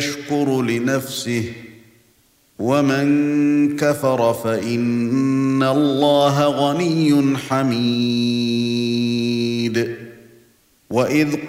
يشكر لنفسه ومن كفر فإن الله غني حميد. وإذ